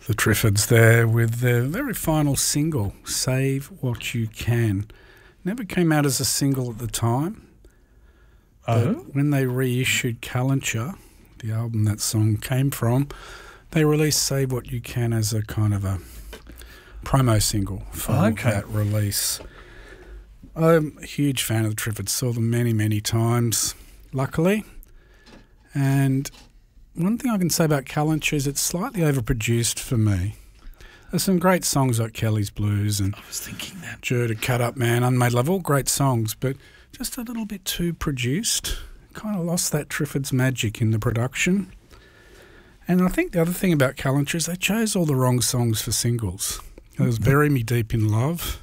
The Triffids there with their very final single, Save What You Can. Never came out as a single at the time. But when they reissued Kalancha, the album that song came from, they released Save What You Can as a kind of a promo single for that release. I'm a huge fan of the Triffids, saw them many, many times, luckily. And one thing I can say about Kalancha is it's slightly overproduced for me. There's some great songs like Kelly's Blues and I was thinking that. Jurda, Cut Up Man, Unmade Love, all great songs, but just a little bit too produced. Kind of lost that Triffids magic in the production. And I think the other thing about Kalancha is they chose all the wrong songs for singles. There was Bury Me Deep in Love.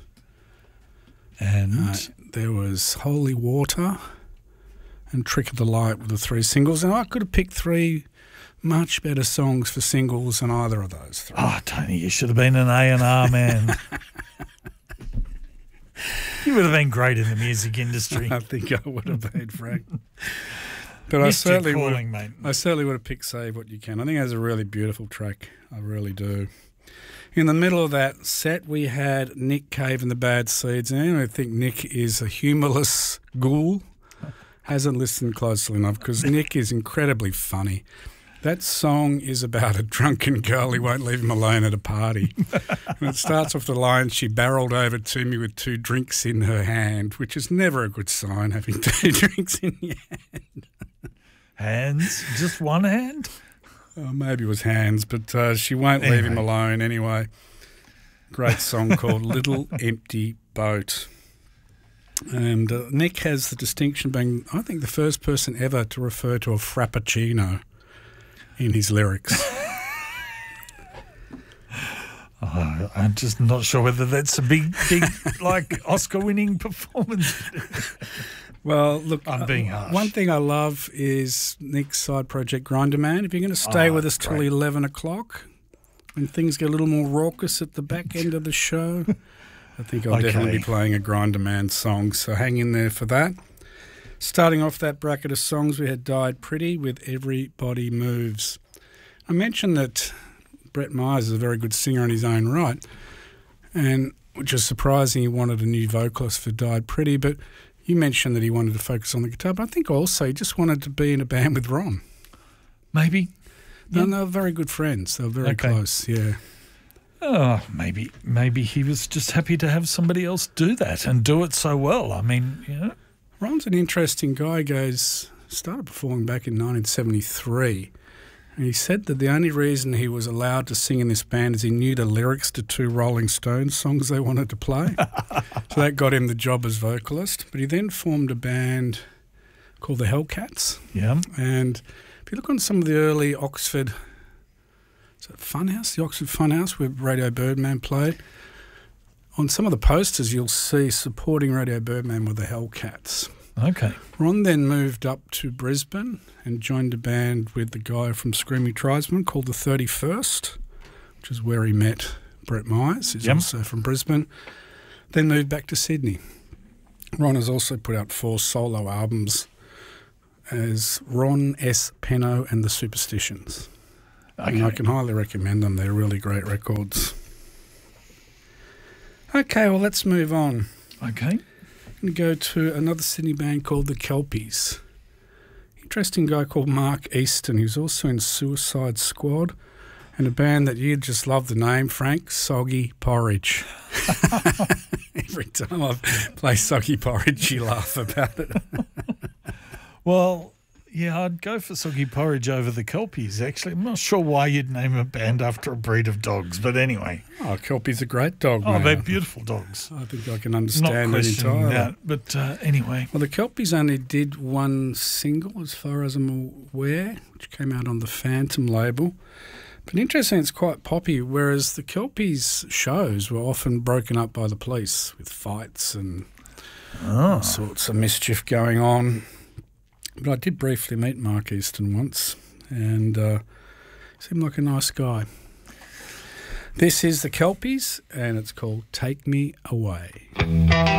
And there was Holy Water and Trick of the Light were the three singles. And I could have picked three much better songs for singles than either of those three. Oh, Tony, you should have been an A&R man. You would have been great in the music industry. I think I would have been, Frank. But I certainly would have picked Save What You Can. I think that's a really beautiful track. I really do. In the middle of that set, we had Nick Cave and the Bad Seeds. And I think Nick is a humourless ghoul. Hasn't listened closely enough because Nick is incredibly funny. That song is about a drunken girl who won't leave him alone at a party. And it starts off the line, she barreled over to me with 2 drinks in her hand, which is never a good sign, having 2 drinks in your hand. Hands? Just one hand? Maybe it was hands, but she won't leave him alone anyway. Great song called Little Empty Boat. And Nick has the distinction of being, I think, the first person ever to refer to a frappuccino in his lyrics. I'm just not sure whether that's a big, like, Oscar-winning performance. Well, look, I'm being harsh. One thing I love is Nick's side project, Grinder Man. If you're going to stay with us till 11 o'clock, when things get a little more raucous at the back end of the show, I think I'll definitely be playing a Grinder Man song, so hang in there for that. Starting off that bracket of songs, we had Died Pretty with Everybody Moves. I mentioned that Brett Myers is a very good singer in his own right, and which is surprising he wanted a new vocalist for Died Pretty, but you mentioned that he wanted to focus on the guitar, but I think also he just wanted to be in a band with Ron. Maybe. No, they were very good friends. They were very close, yeah. Oh, maybe he was just happy to have somebody else do that and do it so well. I mean, you know. Ron's an interesting guy. Started performing back in 1973. And he said that the only reason he was allowed to sing in this band is he knew the lyrics to 2 Rolling Stones songs they wanted to play. So that got him the job as vocalist. But he then formed a band called the Hellcats. Yeah. And if you look on some of the early Oxford, is it Funhouse? The Oxford Funhouse where Radio Birdman played. On some of the posters you'll see supporting Radio Birdman with the Hellcats. Okay. Ron then moved up to Brisbane and joined a band with the guy from Screaming Tribesmen called The 31st, which is where he met Brett Myers, who's also from Brisbane. Then moved back to Sydney. Ron has also put out 4 solo albums as Ron S. Penno and the Superstitions. Okay. And I can highly recommend them. They're really great records. Okay, well, let's move on. Okay. And go to another Sydney band called the Kelpies. Interesting guy called Mark Easton, who's also in Suicide Squad, and a band that you just love the name, Frank, Soggy Porridge. Every time I play Soggy Porridge, you laugh about it. Well, yeah, I'd go for Soggy Porridge over the Kelpies, actually. I'm not sure why you'd name a band after a breed of dogs, but anyway. Oh, Kelpie's a great dog, Oh, man. they're beautiful dogs. I think I can understand that entirely. That, but anyway. Well, the Kelpies only did 1 single, as far as I'm aware, which came out on the Phantom label. But interesting, it's quite poppy, whereas the Kelpies shows were often broken up by the police with fights and all sorts of mischief going on. But I did briefly meet Mark Easton once, and seemed like a nice guy. This is the Kelpies, and it's called Take Me Away.